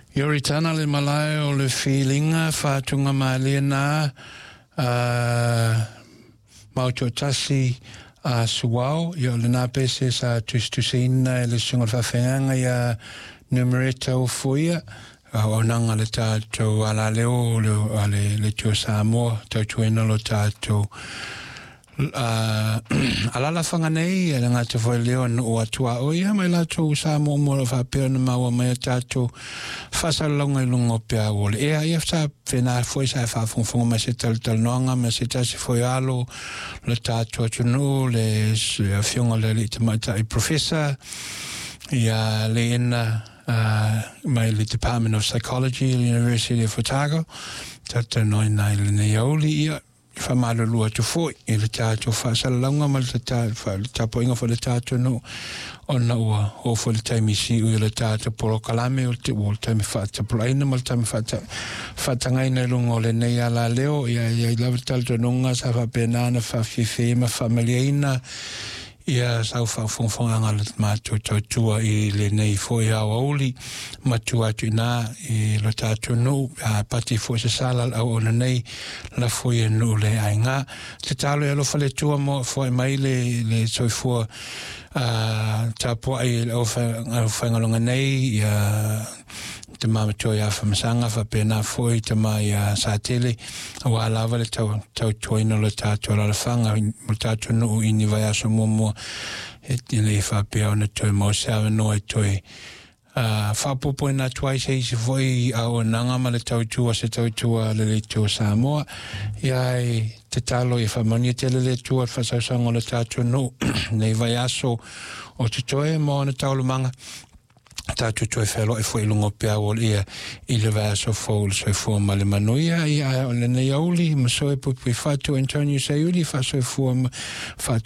Yori tana le malai o le feelinga whātunga mali na mauto tasi a suwao yo le nā pese sa tustusina le sunga whawhenga ia numereta o fuia o nanga le tātou ala leo le tio Samoa tautuena lo tātou alala whanga nei e ngā te whai leo o atua o ia mai lātou Samoa mora whapea na maua mai tātou whasalonga i lungo pia o le ea ia wha whenā fwoi sa whawhongwhonga mai se tal noanga mai se tasi fwoi alo le tātou atunu le whionga le tamata i professor ia le ena mai le Department of Psychology at the University of Otago tata noi nai le neauli ia whamalo lua tu fwoi i le tātou whasalonga mai le tātou inga fo le tātou no ona ua o fo le taimisi ui le tātou poro kalame o te taimi whata polaina ma le taimi whatangaina lungo le nei ala leo ia i lawa tātou nunga sa whapenana whawhiwhema whamaliaina ia sau whawhongwhonganga le mātou tautua i le nei fwoi au auli matua atu nā i lo tātou no pati fwoi se sala au ona nei la fwoi no le ainga te talo e alofa le tua mo fwoi mai le soifua tapua i au whaingalonga nei ia te mamatua ia whamasanga whapena fwoi te mai sa tele au alawa le tautuaina lo tātou lalawhanga mo tātou no i ni vai aso momo e tine i whapea ona toi mo seawa noa toi whapopo ina tuai se isi fwoi au nanga ma le tautua se tautua le tau Samoa ia te talo i whamania te le tua whasausanga le tātou no nei vai aso o te toi mo na taulumanga tātou toi whelo e fwoi lungo pia o ia i le vaso fōl soi fua ma le manuia ia o le nei auli ma soi pupi whatu Antonio Sayuri whasoi fua